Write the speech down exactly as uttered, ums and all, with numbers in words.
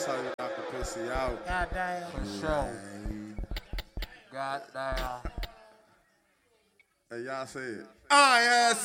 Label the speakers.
Speaker 1: That's how you knock a pussy out.
Speaker 2: Goddamn.
Speaker 3: For sure. Goddamn.
Speaker 1: Hey, y'all say it. I